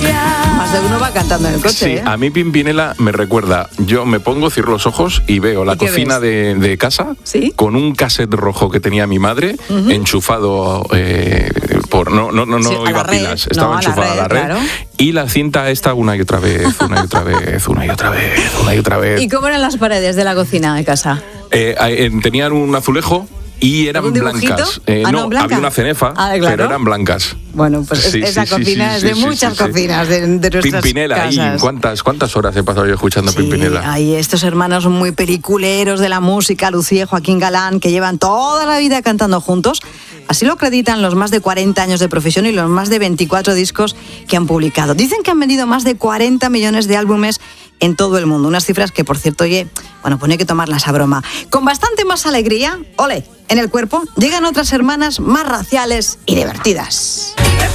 Más de uno va cantando en el coche. Sí, a mí Pimpinela me recuerda, yo me pongo, cierro los ojos y veo la cocina de casa, ¿sí? Con un cassette rojo que tenía mi madre, enchufado por... No sí, iba a pilas, estaba enchufada a la red. Claro. Y la cinta esta una y otra vez. ¿Y cómo eran las paredes de la cocina de casa? Tenían un azulejo y eran blancas. ¿Blanca? Había una cenefa, claro. pero eran blancas. Bueno, pues esa cocina es de muchas cocinas de nuestras Pimpinela, casas. ¿Cuántas horas he pasado yo escuchando Pimpinela? Hay estos hermanos muy peliculeros de la música, Lucía y Joaquín Galán, que llevan toda la vida cantando juntos. Así lo acreditan los más de 40 años de profesión y los más de 24 discos que han publicado. Dicen que han vendido más de 40 millones de álbumes en todo el mundo. Unas cifras que, por cierto, pues hay que tomarlas a broma. Con bastante más alegría, en el cuerpo, llegan otras hermanas más raciales y divertidas.